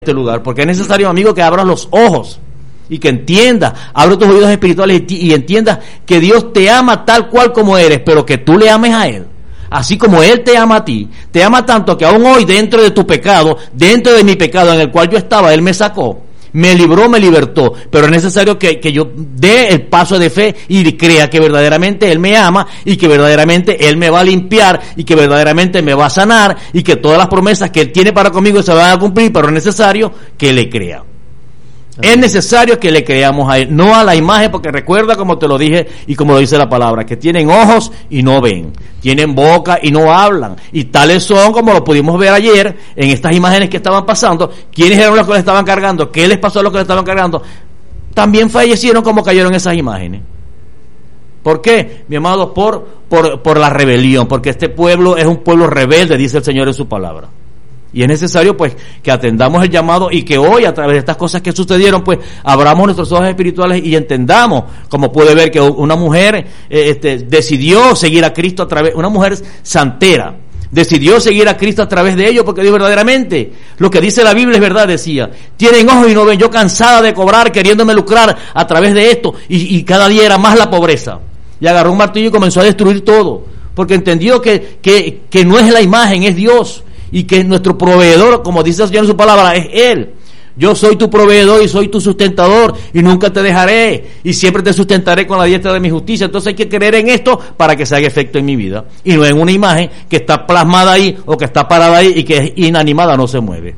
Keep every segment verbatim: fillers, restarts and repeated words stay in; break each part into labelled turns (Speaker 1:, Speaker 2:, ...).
Speaker 1: este lugar, porque es necesario, amigo, que abras los ojos y que entiendas, abre tus oídos espirituales y, y entiendas que Dios te ama tal cual como eres, pero que tú le ames a Él, así como Él te ama a ti. Te ama tanto que aún hoy, dentro de tu pecado, dentro de mi pecado en el cual yo estaba, Él me sacó, me libró, me libertó, pero es necesario que, que yo dé el paso de fe y crea que verdaderamente Él me ama y que verdaderamente Él me va a limpiar y que verdaderamente me va a sanar y que todas las promesas que Él tiene para conmigo se van a cumplir, pero es necesario que le crea. Es necesario que le creamos a Él, no a la imagen, porque recuerda, como te lo dije y como lo dice la palabra, que tienen ojos y no ven, tienen boca y no hablan, y tales son, como lo pudimos ver ayer en estas imágenes que estaban pasando. ¿Quiénes eran los que les estaban cargando? ¿Qué les pasó a los que les estaban cargando? También fallecieron como cayeron esas imágenes. ¿Por qué, mi amado? Por, por, por la rebelión, porque este pueblo es un pueblo rebelde, dice el Señor en su palabra. Y es necesario, pues, que atendamos el llamado y que hoy, a través de estas cosas que sucedieron, pues, abramos nuestros ojos espirituales y entendamos, como puede ver que una mujer eh, este, decidió seguir a Cristo a través, una mujer santera, decidió seguir a Cristo a través de ello, porque Dios verdaderamente, lo que dice la Biblia es verdad, decía, tienen ojos y no ven, yo cansada de cobrar, queriéndome lucrar a través de esto, y, y cada día era más la pobreza. Y agarró un martillo y comenzó a destruir todo, porque entendió que, que, que no es la imagen, es Dios. Y que nuestro proveedor, como dice el Señor en su palabra, es Él. Yo soy tu proveedor y soy tu sustentador y nunca te dejaré y siempre te sustentaré con la diestra de mi justicia. Entonces hay que creer en esto para que se haga efecto en mi vida y no en una imagen que está plasmada ahí o que está parada ahí y que es inanimada, no se mueve.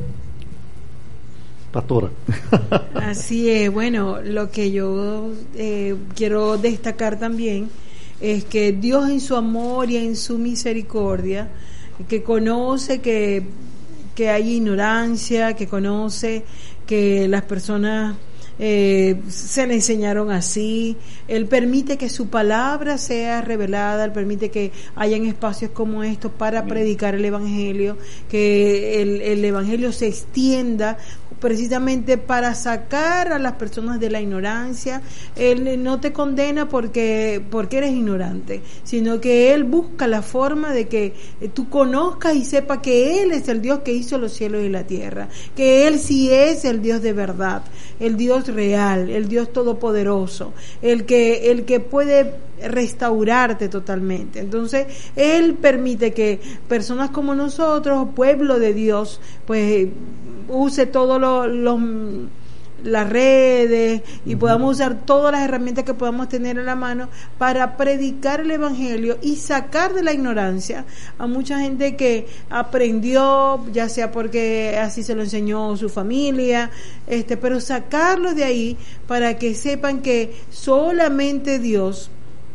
Speaker 2: Pastora.
Speaker 3: Así es. Bueno, lo que yo eh, quiero destacar también es que Dios en su amor y en su misericordia, que conoce que, que hay ignorancia, que conoce que las personas eh, se le enseñaron así. Él permite que su palabra sea revelada, Él permite que hayan espacios como estos para Bien. predicar el Evangelio, que el, el Evangelio se extienda precisamente para sacar a las personas de la ignorancia. Él no te condena porque, porque eres ignorante, sino que Él busca la forma de que tú conozcas y sepas que Él es el Dios que hizo los cielos y la tierra, que Él sí es el Dios de verdad, el Dios real, el Dios todopoderoso, el que, el que puede restaurarte totalmente. Entonces Él permite que personas como nosotros, pueblo de Dios, pues use todos los lo, las redes y uh-huh. podamos usar todas las herramientas que podamos tener en la mano para predicar el Evangelio y sacar de la ignorancia a mucha gente que aprendió, ya sea porque así se lo enseñó su familia, este, pero sacarlos de ahí para que sepan que solamente Dios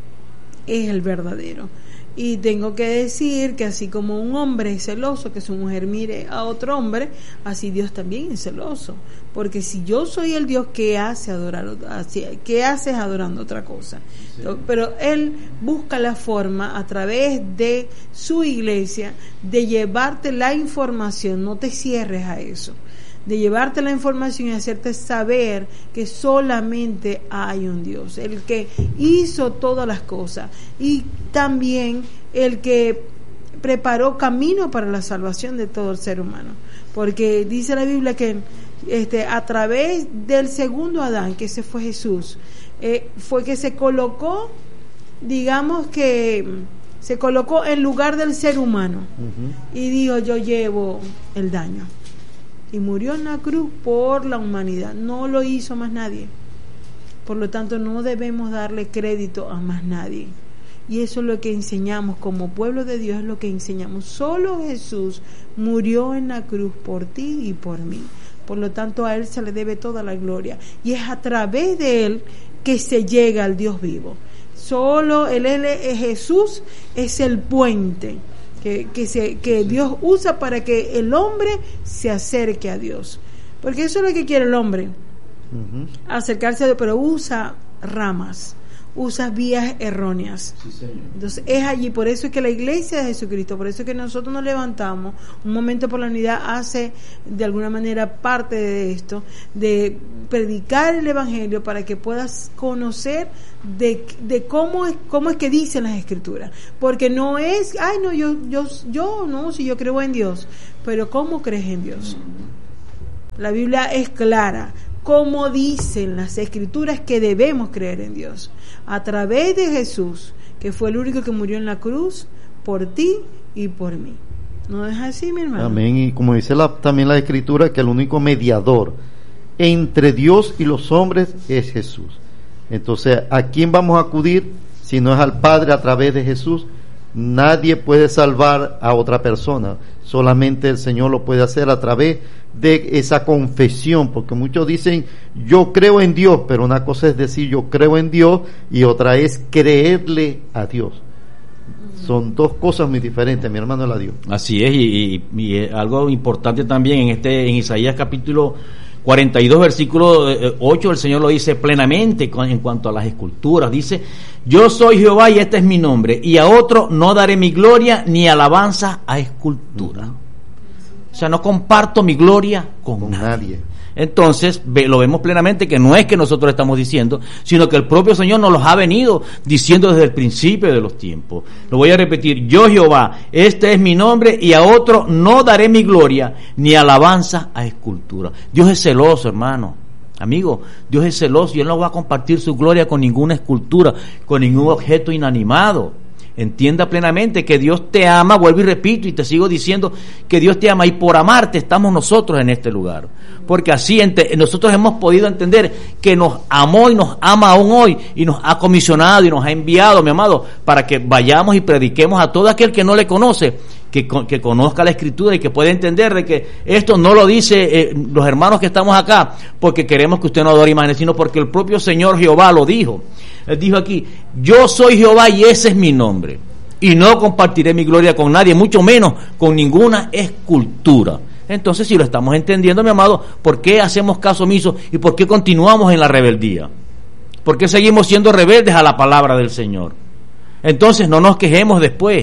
Speaker 3: es el verdadero. Y tengo que decir que así como un hombre es celoso que su mujer mire a otro hombre, así Dios también es celoso, porque si yo soy el Dios, ¿qué hace adorar, qué haces adorando otra cosa? Sí. Pero Él busca la forma a través de su iglesia de llevarte la información. No te cierres a eso, de llevarte la información y hacerte saber que solamente hay un Dios, el que hizo todas las cosas y también el que preparó camino para la salvación de todo el ser humano, porque dice la Biblia que este, a través del segundo Adán, que ese fue Jesús, eh, fue que se colocó, digamos que se colocó en lugar del ser humano uh-huh. y dijo, yo llevo el daño. Y murió en la cruz por la humanidad, no lo hizo más nadie. Por lo tanto, no debemos darle crédito a más nadie. Y eso es lo que enseñamos como pueblo de Dios, es lo que enseñamos. Solo Jesús murió en la cruz por ti y por mí. Por lo tanto, a Él se le debe toda la gloria. Y es a través de Él que se llega al Dios vivo. Solo Él, él, él Jesús es el puente que, que, se, que Dios usa para que el hombre se acerque a Dios, porque eso es lo que quiere el hombre, uh-huh. acercarse a Dios, pero usa ramas, usa vías erróneas. Sí, señor. Entonces es allí, por eso es que la iglesia de Jesucristo, por eso es que nosotros nos levantamos, un momento por la unidad hace de alguna manera parte de esto, de predicar el Evangelio para que puedas conocer de, de cómo es cómo es que dicen las Escrituras, porque no es, ay no, yo yo yo no, si yo creo en Dios, pero ¿cómo crees en Dios? La Biblia es clara, como dicen las Escrituras que debemos creer en Dios, a través de Jesús, que fue el único que murió en la cruz por ti y por mí. ¿No es así, mi hermano?
Speaker 2: Amén. Y como dice la, también la Escritura, que el único mediador entre Dios y los hombres es Jesús. Entonces, ¿a quién vamos a acudir si no es al Padre a través de Jesús? Nadie puede salvar a otra persona, solamente el Señor lo puede hacer a través de esa confesión, porque muchos dicen yo creo en Dios, pero una cosa es decir yo creo en Dios y otra es creerle a Dios. Son dos cosas muy diferentes, mi hermano Eladio.
Speaker 1: Así es, y, y, y algo importante también en este en Isaías capítulo cuarenta y dos, versículo ocho, el Señor lo dice plenamente en cuanto a las esculturas. Dice, yo soy Jehová y este es mi nombre, y a otro no daré mi gloria ni alabanza a escultura. Uh-huh. O sea, no comparto mi gloria con, con nadie. nadie. Entonces, ve, lo vemos plenamente que no es que nosotros estamos diciendo, sino que el propio Señor nos los ha venido diciendo desde el principio de los tiempos. Lo voy a repetir, yo Jehová, este es mi nombre, y a otro no daré mi gloria, ni alabanza a escultura. Dios es celoso, hermano. Amigo, Dios es celoso y Él no va a compartir su gloria con ninguna escultura, con ningún objeto inanimado. Entienda plenamente que Dios te ama, vuelvo y repito y te sigo diciendo que Dios te ama, y por amarte estamos nosotros en este lugar, porque así ente- nosotros hemos podido entender que nos amó y nos ama aún hoy, y nos ha comisionado y nos ha enviado, mi amado, para que vayamos y prediquemos a todo aquel que no le conoce, que, que conozca la Escritura y que pueda entender de que esto no lo dice eh, los hermanos que estamos acá porque queremos que usted no adore imágenes, sino porque el propio Señor Jehová lo dijo. Él dijo aquí, yo soy Jehová y ese es mi nombre, y no compartiré mi gloria con nadie, mucho menos con ninguna escultura. Entonces, si lo estamos entendiendo, mi amado, ¿por qué hacemos caso omiso y por qué continuamos en la rebeldía? ¿Por qué seguimos siendo rebeldes a la palabra del Señor? Entonces, no nos quejemos después.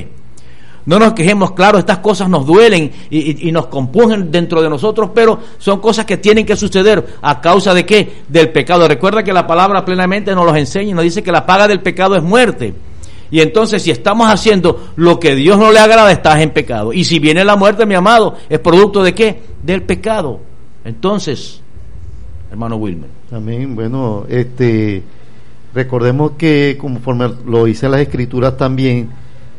Speaker 1: No nos quejemos, claro, estas cosas nos duelen y, y, y nos compujen dentro de nosotros, pero son cosas que tienen que suceder. ¿A causa de qué? Del pecado. Recuerda que la palabra plenamente nos los enseña y nos dice que la paga del pecado es muerte. Y entonces, si estamos haciendo lo que Dios no le agrada, estás en pecado. Y si viene la muerte, mi amado, ¿es producto de qué? Del pecado. Entonces, hermano Wilmer.
Speaker 2: Amén. Bueno, este, recordemos que conforme lo dice las Escrituras también,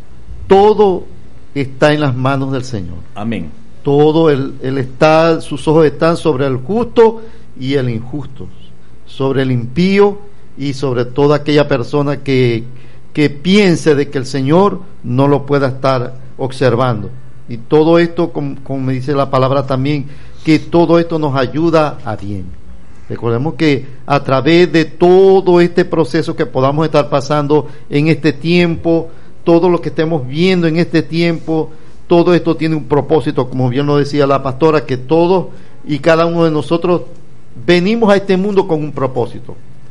Speaker 2: todo está en las manos del Señor.
Speaker 1: Amén.
Speaker 2: Todo él, él está, sus ojos están sobre el justo y el injusto, sobre el impío y sobre toda aquella persona que, que piense de que el Señor no lo pueda estar observando. Y todo esto, como, como me dice la palabra también, que todo esto nos ayuda a bien. Recordemos que a través de todo este proceso que podamos estar pasando en este tiempo, todo lo que estemos viendo en este tiempo, todo esto tiene un propósito, como bien lo decía la pastora, que todos y cada uno de nosotros venimos a este mundo con un propósito.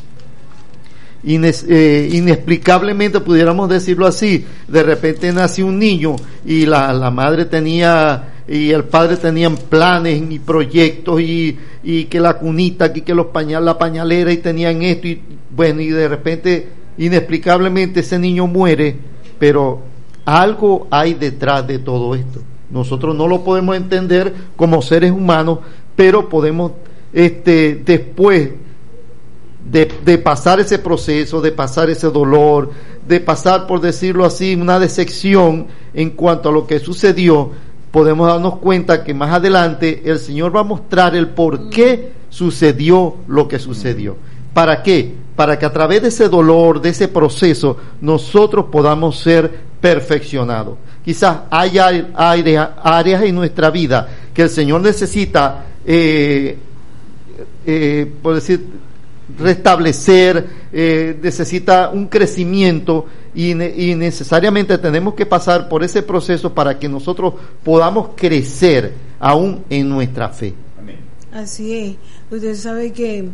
Speaker 2: Ines, eh, inexplicablemente, pudiéramos decirlo así, de repente nació un niño y la, la madre tenía y el padre tenían planes y proyectos y, y que la cunita, y que los pañal, la pañalera, y tenían esto, y bueno, y de repente, inexplicablemente, ese niño muere. Pero algo hay detrás de todo esto. Nosotros no lo podemos entender como seres humanos, pero podemos, este, después de, de pasar ese proceso, de pasar ese dolor, de pasar, por decirlo así, una decepción en cuanto a lo que sucedió, podemos darnos cuenta que más adelante el Señor va a mostrar el por qué sucedió lo que sucedió. ¿Para qué? Para que a través de ese dolor, de ese proceso, nosotros podamos ser perfeccionados. Quizás haya áreas, áreas en nuestra vida que el Señor necesita, eh, eh, por decir, restablecer, eh, necesita un crecimiento y, y necesariamente tenemos que pasar por ese proceso para que nosotros podamos crecer aún en nuestra fe.
Speaker 1: Amén.
Speaker 3: Así es. Usted sabe que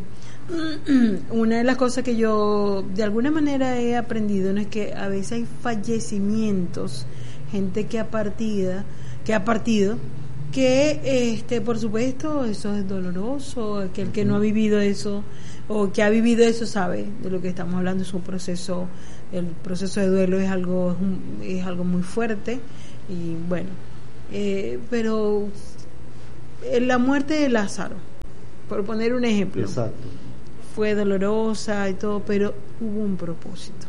Speaker 3: una de las cosas que yo de alguna manera he aprendido, ¿no?, es que a veces hay fallecimientos, gente que ha partido, que ha partido, que este por supuesto eso es doloroso, aquel que no ha vivido eso o que ha vivido eso sabe de lo que estamos hablando. Es un proceso, el proceso de duelo es algo es algo muy fuerte y bueno, eh, pero la muerte de Lázaro, por poner un ejemplo.
Speaker 2: Exacto.
Speaker 3: Fue dolorosa y todo, pero hubo un propósito.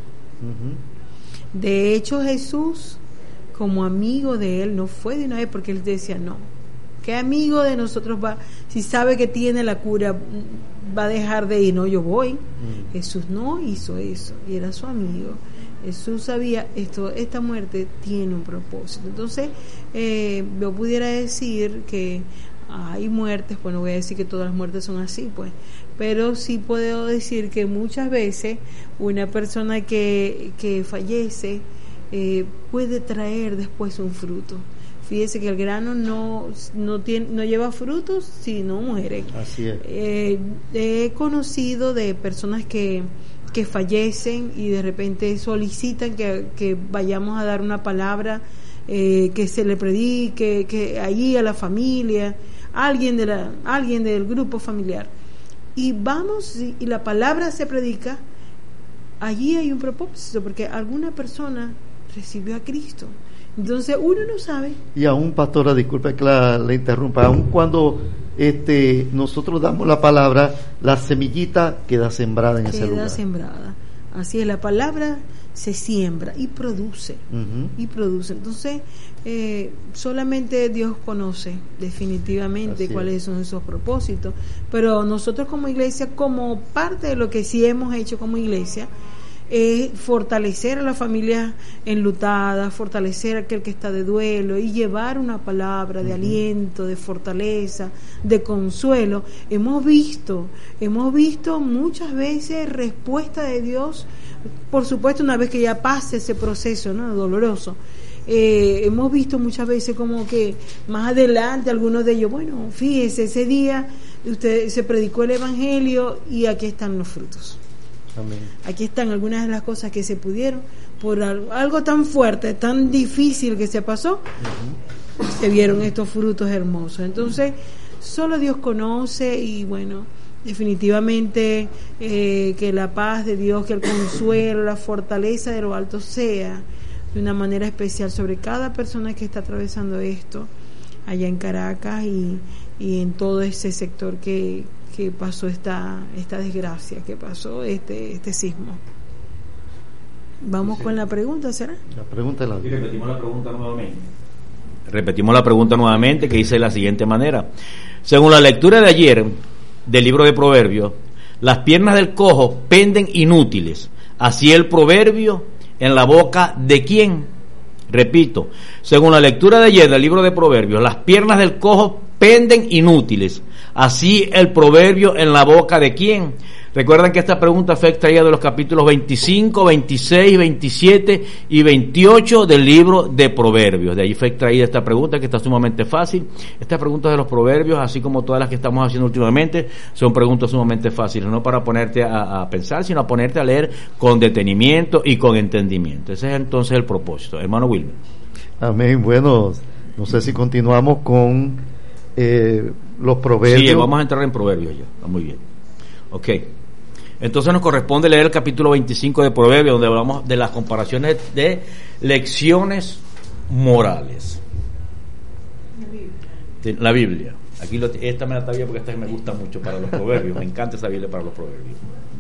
Speaker 2: Uh-huh.
Speaker 3: De hecho, Jesús, como amigo de él, no fue de una vez, porque él decía, no, ¿qué amigo de nosotros va? Si sabe que tiene la cura, va a dejar de ir. No, yo voy. Uh-huh. Jesús no hizo eso, y era su amigo. Jesús sabía, esto, esta muerte tiene un propósito. Entonces, eh, yo pudiera decir que hay muertes, pues no voy a decir que todas las muertes son así, pues, pero sí puedo decir que muchas veces una persona que, que fallece eh, puede traer después un fruto. Fíjese que el grano no no tiene no lleva frutos si no muere.
Speaker 2: Así es.
Speaker 3: Eh, he conocido de personas que que fallecen y de repente solicitan que, que vayamos a dar una palabra, eh, que se le predique, que allí a la familia, alguien de la alguien del grupo familiar, y vamos y, y la palabra se predica. Allí hay un propósito, porque alguna persona recibió a Cristo. Entonces uno no sabe.
Speaker 2: Y aún, pastora, disculpe que la, la interrumpa, aún cuando este nosotros damos la palabra, la semillita queda sembrada en
Speaker 3: queda
Speaker 2: ese lugar.
Speaker 3: Queda sembrada. Así es, la palabra se siembra y produce. Uh-huh. Y produce. Entonces, eh, solamente Dios conoce definitivamente Así cuáles es. son esos propósitos. Pero nosotros como iglesia, como parte de lo que sí hemos hecho como iglesia, es fortalecer a la familia enlutada, fortalecer a aquel que está de duelo y llevar una palabra de uh-huh. aliento, de fortaleza, de consuelo. Hemos visto, hemos visto muchas veces respuesta de Dios, por supuesto una vez que ya pase ese proceso, ¿no?, doloroso. Eh, hemos visto muchas veces como que más adelante algunos de ellos, bueno, fíjese, ese día usted se predicó el evangelio y aquí están los frutos. Amén. Aquí están algunas de las cosas que se pudieron por algo, algo tan fuerte, tan difícil que se pasó, uh-huh. se vieron estos frutos hermosos. Entonces solo Dios conoce, y bueno, definitivamente eh, que la paz de Dios, que el consuelo, la fortaleza de lo alto sea de una manera especial sobre cada persona que está atravesando esto allá en Caracas y, y en todo ese sector que que pasó esta esta desgracia, que pasó este este sismo. Vamos sí. con la pregunta, ¿será?
Speaker 2: La pregunta es la...
Speaker 1: Y repetimos la pregunta nuevamente. Repetimos la pregunta nuevamente, que dice de la siguiente manera: según la lectura de ayer del libro de Proverbios, las piernas del cojo penden inútiles, así el proverbio en la boca de quién. Repito, según la lectura de ayer del libro de Proverbios, las piernas del cojo penden inútiles, así el proverbio en la boca de quién. Recuerden que esta pregunta fue extraída de los capítulos veinticinco, veintiséis, veintisiete y veintiocho del libro de Proverbios. De ahí fue extraída esta pregunta, que está sumamente fácil. Estas preguntas de los proverbios, así como todas las que estamos haciendo últimamente, son preguntas sumamente fáciles, no para ponerte a, a pensar, sino a ponerte a leer con detenimiento y con entendimiento. Ese es entonces el propósito. Hermano Wilmer.
Speaker 2: Amén. Bueno, no sé si continuamos con eh, los proverbios.
Speaker 1: Sí, vamos a entrar en proverbios ya. Está muy bien. Ok. Entonces nos corresponde leer el capítulo veinticinco de Proverbios, donde hablamos de las comparaciones de lecciones morales. De la Biblia. Aquí lo, esta me la sabía porque esta me gusta mucho para los proverbios. Me encanta esa Biblia para los proverbios.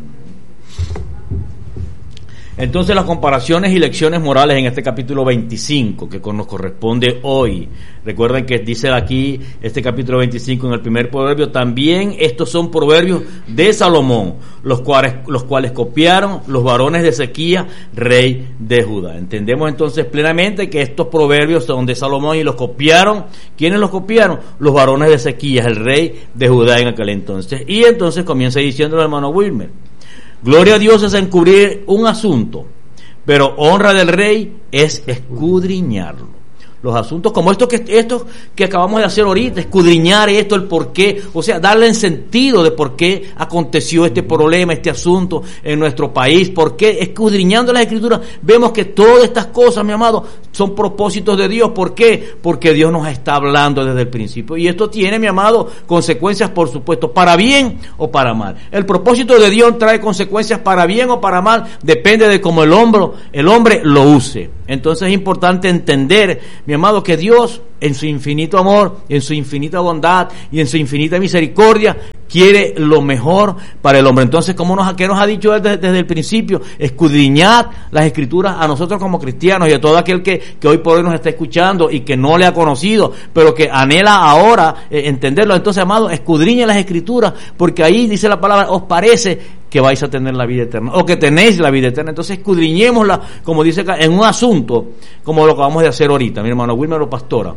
Speaker 1: Entonces las comparaciones y lecciones morales en este capítulo veinticinco, que nos corresponde hoy. Recuerden que dice aquí este capítulo veinticinco en el primer proverbio: también estos son proverbios de Salomón, los cuales, los cuales copiaron los varones de Ezequías, rey de Judá. Entendemos entonces plenamente que estos proverbios son de Salomón y los copiaron. ¿Quiénes los copiaron? Los varones de Ezequías, el rey de Judá en aquel entonces. Y entonces comienza diciendo el hermano Wilmer: gloria a Dios es encubrir un asunto, pero honra del rey es escudriñarlo. Los asuntos como estos que, estos que acabamos de hacer ahorita, escudriñar esto, el por qué, o sea, darle el sentido de por qué aconteció este problema, este asunto en nuestro país, por qué, escudriñando las escrituras, vemos que todas estas cosas, mi amado, son propósitos de Dios. ¿Por qué? Porque Dios nos está hablando desde el principio. Y esto tiene, mi amado, consecuencias, por supuesto, para bien o para mal. El propósito de Dios trae consecuencias para bien o para mal, depende de cómo el hombre, el hombre lo use. Entonces es importante entender, mi amado, que Dios, en su infinito amor, en su infinita bondad y en su infinita misericordia, quiere lo mejor para el hombre. Entonces, ¿cómo nos, qué nos ha dicho él desde, desde el principio? Escudriñad las Escrituras a nosotros como cristianos y a todo aquel que, que hoy por hoy nos está escuchando y que no le ha conocido, pero que anhela ahora eh, entenderlo. Entonces, amados, escudriñen las Escrituras, porque ahí dice la palabra, os parece que vais a tener la vida eterna, o que tenéis la vida eterna. Entonces, escudriñémosla, como dice acá, en un asunto, como lo acabamos de hacer ahorita, mi hermano Wilmer o pastora.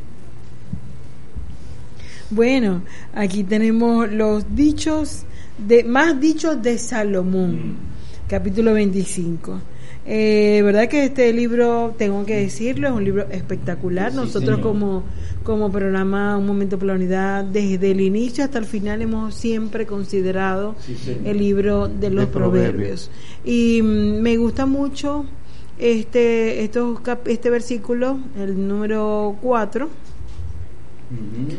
Speaker 3: Bueno, aquí tenemos los dichos, de más dichos de Salomón, mm. capítulo veinticinco. Eh, verdad que este libro, tengo que decirlo, es un libro espectacular. Sí, Nosotros señor. como como programa Un Momento para la Unidad, desde el inicio hasta el final hemos siempre considerado sí, el libro de los de proverbios. proverbios. Y mm, me gusta mucho este estos este versículo, el número cuatro. Uh-huh.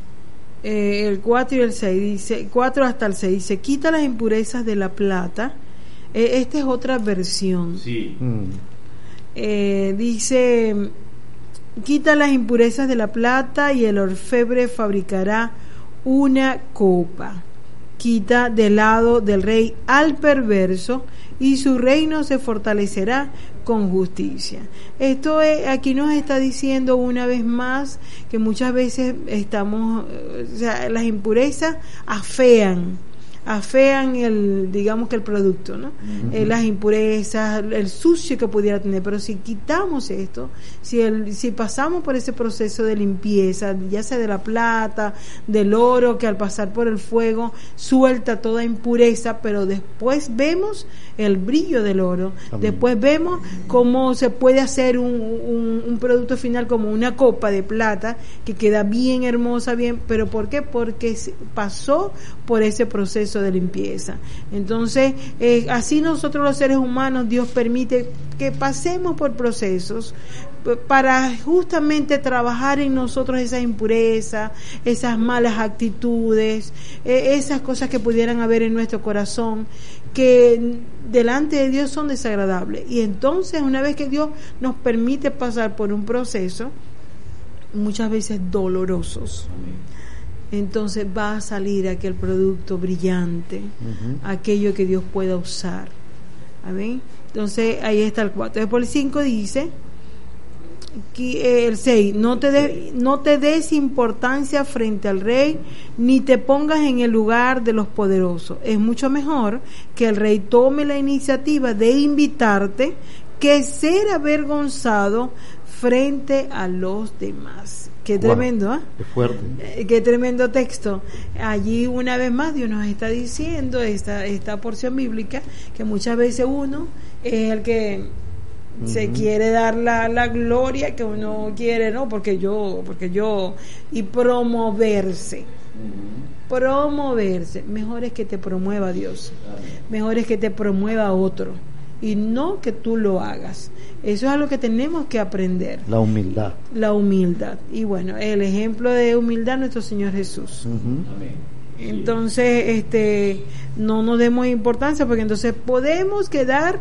Speaker 3: Eh, el cuatro y el seis dice, cuatro hasta el seis dice, quita las impurezas de la plata. Eh, esta es otra versión. Sí. Mm. Eh, dice, quita las impurezas de la plata y el orfebre fabricará una copa. Quita del lado del rey al perverso y su reino se fortalecerá con justicia. Esto es, aquí nos está diciendo una vez más que muchas veces estamos, o sea, las impurezas afean, afean el, digamos que el producto, ¿no? Uh-huh. Eh, las impurezas, el sucio que pudiera tener, pero si quitamos esto, si el, si pasamos por ese proceso de limpieza, ya sea de la plata, del oro, que al pasar por el fuego suelta toda impureza, pero después vemos el brillo del oro. Amén. Después vemos cómo se puede hacer un, un, un producto final como una copa de plata que queda bien hermosa, bien, pero ¿por qué? Porque pasó por ese proceso de limpieza. Entonces, eh, así nosotros los seres humanos, Dios permite que pasemos por procesos para justamente trabajar en nosotros esas impurezas, esas malas actitudes, eh, esas cosas que pudieran haber en nuestro corazón, que delante de Dios son desagradables. Y entonces, una vez que Dios nos permite pasar por un proceso, muchas veces dolorosos, entonces va a salir aquel producto brillante, uh-huh. aquello que Dios pueda usar. Amén. Entonces ahí está el cuatro. Después el cinco dice, el seis, no te de, no te des importancia frente al rey, ni te pongas en el lugar de los poderosos. Es mucho mejor que el rey tome la iniciativa de invitarte que ser avergonzado frente a los demás. Qué tremendo, ¿eh?
Speaker 2: Qué fuerte.
Speaker 3: Eh, qué tremendo texto. Allí una vez más Dios nos está diciendo esta esta porción bíblica que muchas veces uno es el que uh-huh. se quiere dar la, la gloria que uno quiere, ¿no? Porque yo, porque yo y promoverse. Uh-huh. Promoverse. Mejor es que te promueva Dios. Uh-huh. Mejor es que te promueva otro y no que tú lo hagas. Eso es algo que tenemos que aprender.
Speaker 2: La humildad.
Speaker 3: La humildad. Y bueno, el ejemplo de humildad nuestro Señor Jesús. Uh-huh. Amén. Entonces, este, no nos demos importancia porque entonces podemos quedar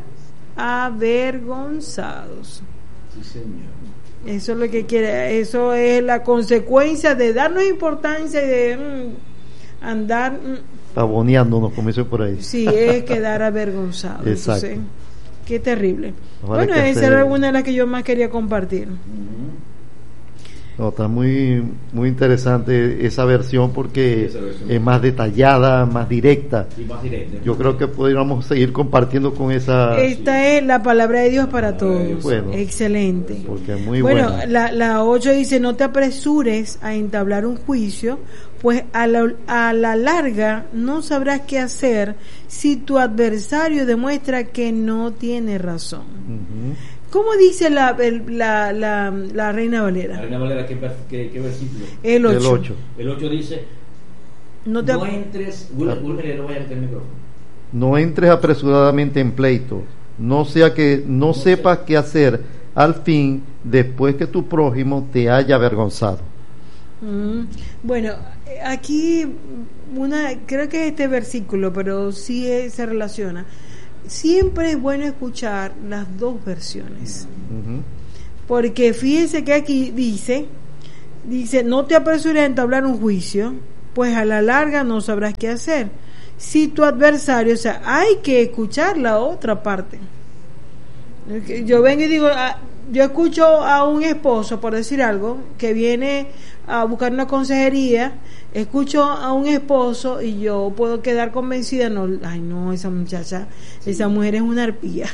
Speaker 3: avergonzados. Sí, Señor. Eso es lo que quiere, eso es la consecuencia de darnos importancia y de mm, andar mm,
Speaker 2: pavoneándonos, como dice por ahí.
Speaker 3: Sí, es quedar avergonzado.
Speaker 2: Exacto.
Speaker 3: Entonces, qué terrible. Ojalá. Bueno, esa era una de las que yo más quería compartir.
Speaker 2: No, está muy muy interesante esa versión porque esa versión es más detallada, más directa. Y más directa. Yo creo que podríamos seguir compartiendo con esa.
Speaker 3: Esta es la palabra de Dios para todos. Bueno, excelente.
Speaker 2: Porque es muy
Speaker 3: bueno.
Speaker 2: Bueno,
Speaker 3: la, la ocho dice, no te apresures a entablar un juicio, pues a la, a la larga no sabrás qué hacer si tu adversario demuestra que no tiene razón. Uh-huh. ¿Cómo dice la, el, la, la, la Reina Valera?
Speaker 1: La Reina Valera, ¿qué, qué, qué versículo?
Speaker 3: El ocho.
Speaker 1: El ocho dice,
Speaker 3: no, te
Speaker 1: no entres, Wilmer, Wilmer, no vaya a meter el micrófono.
Speaker 2: No entres apresuradamente en pleito, no sea que no, no sepas sé. qué hacer al fin después que tu prójimo te haya avergonzado.
Speaker 3: Mm, bueno, aquí una creo que es este versículo, pero sí es, se relaciona. Siempre es bueno escuchar las dos versiones, uh-huh. porque fíjense que aquí dice dice no te apresures a entablar un juicio, pues a la larga no sabrás qué hacer. Si tu adversario, o sea, hay que escuchar la otra parte. Yo vengo y digo, yo escucho a un esposo, por decir algo, que viene a buscar una consejería, escucho a un esposo y yo puedo quedar convencida, no, ay no, esa muchacha, esa mujer es una arpía.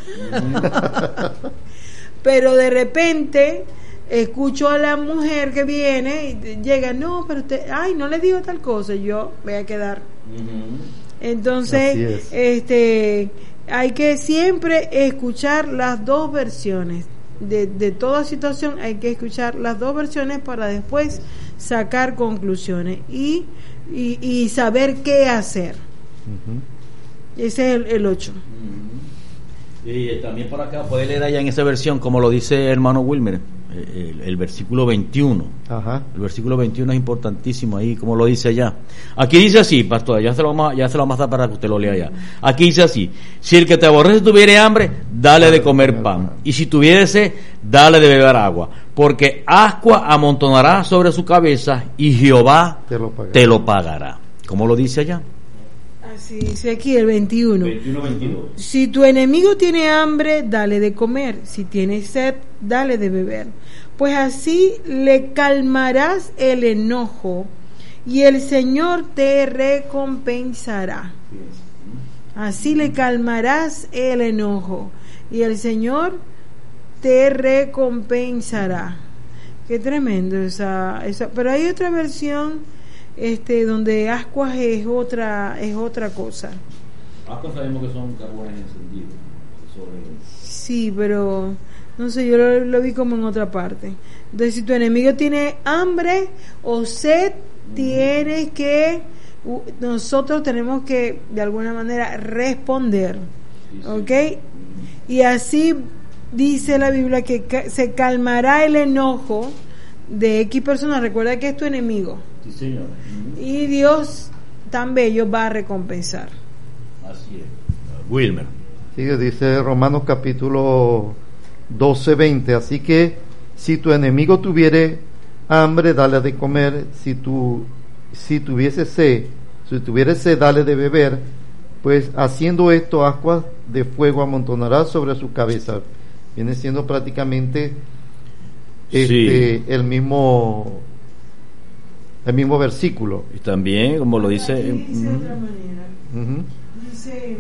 Speaker 3: Pero de repente escucho a la mujer que viene y llega, no, pero usted, ay, no le digo tal cosa, yo voy a quedar. Uh-huh. Entonces, este, hay que siempre escuchar las dos versiones. De, de toda situación hay que escuchar las dos versiones para después sacar conclusiones y, y, y saber qué hacer. Uh-huh. Ese es el ocho.
Speaker 1: Uh-huh. Y también por acá puede leer allá en esa versión, como lo dice hermano Wilmer, el, el versículo veintiuno. Ajá. El versículo veintiuno es importantísimo ahí, como lo dice allá. Aquí dice así, pastor, ya se lo vamos, ya se lo vamos a dar para que usted lo lea allá. Aquí dice así: si el que te aborrece tuviere hambre, dale de comer pan, y si tuviere sed, dale de beber agua, porque ascua amontonará sobre su cabeza y Jehová te lo pagará. Te lo pagará. ¿Cómo lo dice allá?
Speaker 3: Así dice aquí el veintiuno.
Speaker 1: veintiuno, veintidós.
Speaker 3: Si tu enemigo tiene hambre, dale de comer. Si tiene sed, dale de beber. Pues así le calmarás el enojo y el Señor te recompensará. Así le calmarás el enojo y el Señor te recompensará. Qué tremendo esa, esa. Pero hay otra versión este donde ascuas es otra es otra cosa.
Speaker 1: Ascuas sabemos que son carbones encendidos. Sobre...
Speaker 3: Sí, pero no sé, yo lo, lo vi como en otra parte. Entonces, si tu enemigo tiene hambre o sed, mm. tienes que uh, nosotros tenemos que de alguna manera responder, sí, ¿ok? Sí. Mm. Y así dice la Biblia que ca- se calmará el enojo de X personas. Recuerda que es tu enemigo.
Speaker 1: Sí, señor. Uh-huh.
Speaker 3: Y Dios tan bello va a recompensar.
Speaker 1: Así es. Wilmer.
Speaker 2: Sí, dice Romanos capítulo doce, veinte. Así que si tu enemigo tuviere hambre, dale de comer. Si tu si tuviese sed, si tuviere sed, dale de beber. Pues haciendo esto, ascuas de fuego amontonará sobre su cabeza. Viene siendo prácticamente este sí. el mismo el mismo versículo.
Speaker 1: Y también, como lo dice,
Speaker 3: dice de
Speaker 1: uh-huh.
Speaker 3: otra manera.
Speaker 1: Uh-huh.
Speaker 3: Dice,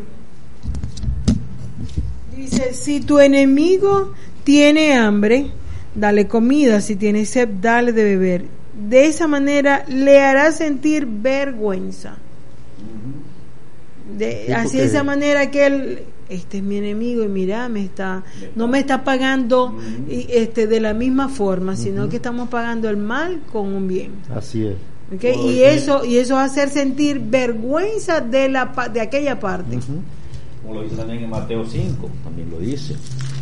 Speaker 3: dice, si tu enemigo tiene hambre, dale comida, si tiene sed, dale de beber. De esa manera le hará sentir vergüenza. De,
Speaker 2: sí,
Speaker 3: así de esa manera que él, este es mi enemigo y mira, me está, no me está pagando uh-huh. y, este de la misma forma, sino uh-huh. que estamos pagando el mal con un bien.
Speaker 2: Así es.
Speaker 3: ¿Okay? Oh, y sí. eso y eso va a hacer sentir vergüenza de la de aquella parte.
Speaker 1: Uh-huh. Como lo dice también en Mateo cinco, también lo dice.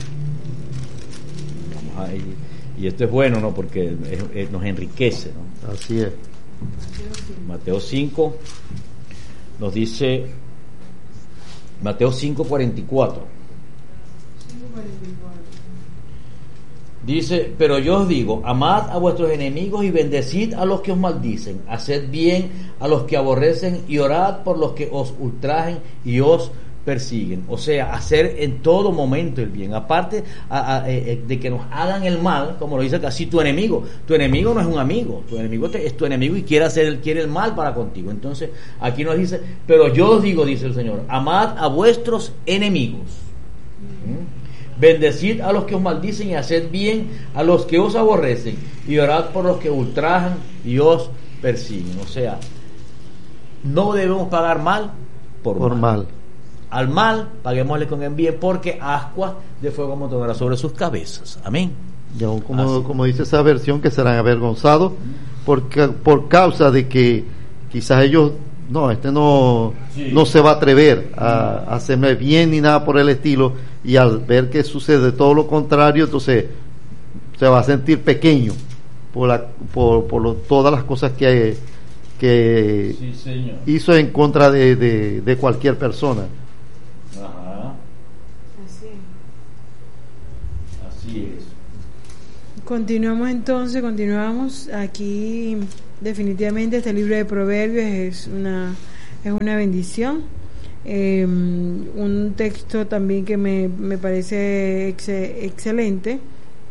Speaker 1: Vamos a ir. Y esto es bueno, ¿no? Porque es, es, nos enriquece, ¿no?
Speaker 2: Así es.
Speaker 1: Mateo cinco nos dice, Mateo cinco cuarenta y cuatro. Dice, pero yo os digo, amad a vuestros enemigos y bendecid a los que os maldicen, haced bien a los que aborrecen y orad por los que os ultrajen y os persiguen. O sea, hacer en todo momento el bien, aparte a, a, a, de que nos hagan el mal, como lo dice acá, si tu enemigo, tu enemigo no es un amigo, tu enemigo te, es tu enemigo y quiere hacer quiere el mal para contigo. Entonces aquí nos dice, pero yo os digo, dice el Señor, amad a vuestros enemigos, ¿Mm? bendecid a los que os maldicen y haced bien a los que os aborrecen y orad por los que ultrajan y os persiguen. O sea, no debemos pagar mal por,
Speaker 2: por mal. mal.
Speaker 1: Al mal, paguémosle con el bien, porque ascuas de fuego amontonará sobre sus cabezas. Amén.
Speaker 2: Y aún como, como dice esa versión, que serán avergonzados por, por causa de que quizás ellos, no, este no, sí. no se va a atrever a, a hacerme bien ni nada por el estilo, y al ver que sucede todo lo contrario, entonces se va a sentir pequeño por, la, por, por lo, todas las cosas que, que
Speaker 1: sí, señor.
Speaker 2: hizo en contra de, de, de cualquier persona.
Speaker 1: Ajá.
Speaker 3: Así.
Speaker 1: Así es.
Speaker 3: Continuamos entonces, continuamos aquí definitivamente este libro de Proverbios es una, es una bendición. Eh, un texto también que me, me parece ex, excelente.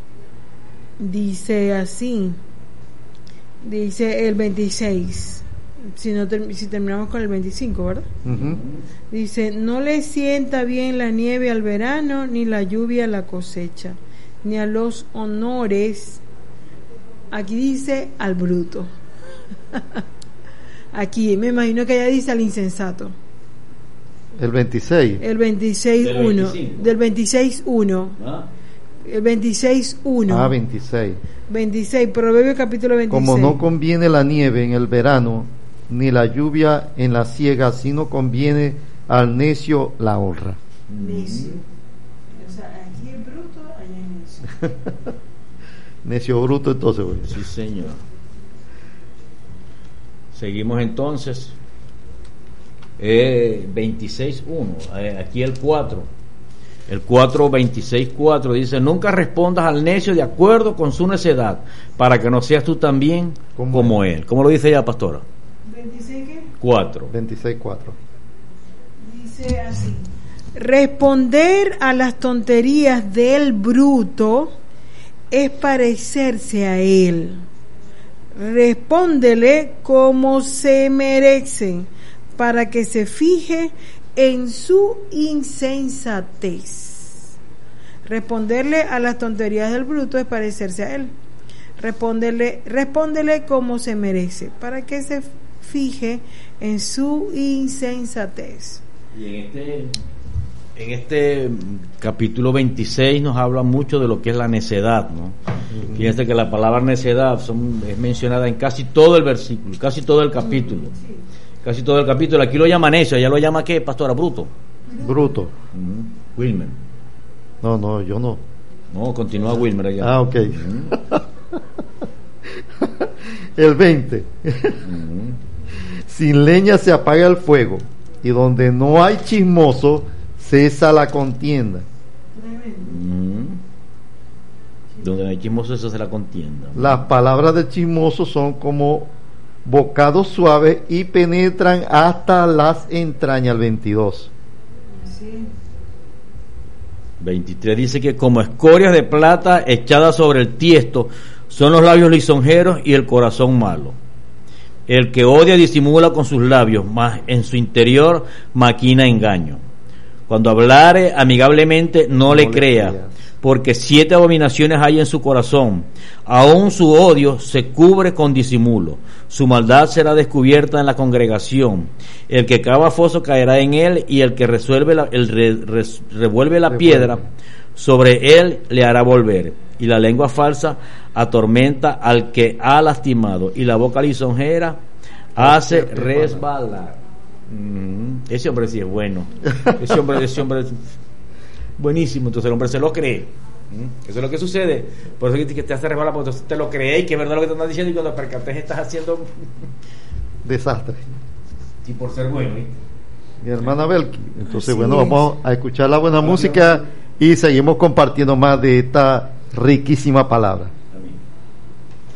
Speaker 3: Dice así, dice el veintiséis, si, no ter, si terminamos con el veinticinco, ¿verdad? Uh-huh. Dice, no le sienta bien la nieve al verano, ni la lluvia a la cosecha, ni a los honores, aquí dice al bruto. Aquí me imagino que ella dice al insensato.
Speaker 2: El veintiséis.
Speaker 3: El veintiséis uno. Del veintiséis uno.
Speaker 1: Ah.
Speaker 3: El veintiséis uno.
Speaker 2: Ah, veintiséis.
Speaker 3: veintiséis, Proverbios capítulo veintiséis.
Speaker 2: Como no conviene la nieve en el verano, ni la lluvia en la siega, sino conviene al necio la honra.
Speaker 3: Necio. O sea, aquí es bruto, allá es necio.
Speaker 2: Necio bruto, entonces. Güey.
Speaker 1: Sí, señor. Seguimos entonces. Eh, veintiséis uno. Eh, aquí el cuatro. El cuatro, veintiséis cuatro dice: nunca respondas al necio de acuerdo con su necedad, para que no seas tú también como, como él. ¿Cómo lo dice ella, pastora?
Speaker 3: ¿veintiséis qué?
Speaker 1: cuatro.
Speaker 2: veintiséis cuatro.
Speaker 3: Dice así: responder a las tonterías del bruto es parecerse a él. Respóndele como se merece, para que se fije en su insensatez. Responderle a las tonterías del bruto es parecerse a él. Respóndele, respóndele como se merece, para que se fije en su insensatez.
Speaker 1: Y en este, en este capítulo veintiséis nos habla mucho de lo que es la necedad, ¿no? Uh-huh. Fíjense que la palabra necedad son, es mencionada en casi todo el versículo, casi todo el capítulo. Sí. Casi todo el capítulo. Aquí lo llama necio, allá lo llama ¿qué, pastora? Bruto.
Speaker 2: Bruto.
Speaker 1: Uh-huh. Wilmer.
Speaker 2: No, no, yo no.
Speaker 1: No, continúa Wilmer allá.
Speaker 2: Ah, ok. Uh-huh. El veinte. Uh-huh. Sin leña se apaga el fuego, y donde no hay chismoso cesa la contienda.
Speaker 1: Uh-huh. Donde no hay chismoso cesa la contienda.
Speaker 2: Las palabras del chismoso son como bocados suaves y penetran hasta las entrañas. El veintidós.
Speaker 3: Sí.
Speaker 1: veintitrés dice que como escorias de plata echadas sobre el tiesto son los labios lisonjeros y el corazón malo. El que odia disimula con sus labios, mas en su interior maquina engaño. Cuando hablare amigablemente no, no le crea, le porque siete abominaciones hay en su corazón. Aún su odio se cubre con disimulo. Su maldad será descubierta en la congregación. El que cava foso caerá en él, y el que resuelve la, el re, re, revuelve la piedra, sobre él le hará volver. Y la lengua falsa atormenta al que ha lastimado, y la boca lisonjera hace resbalar. Mm, ese hombre sí es bueno. Ese hombre, ese hombre es buenísimo. Entonces el hombre se lo cree. Mm, eso es lo que sucede. Por eso que te hace resbalar, porque entonces te lo crees y que es verdad lo que te están diciendo, y cuando percates estás haciendo
Speaker 2: desastre.
Speaker 1: Y por ser bueno, ¿eh?
Speaker 2: Mi hermana Belki. Entonces,
Speaker 3: Así
Speaker 2: bueno,
Speaker 3: es.
Speaker 2: vamos a escuchar la buena música y seguimos compartiendo más de esta riquísima palabra.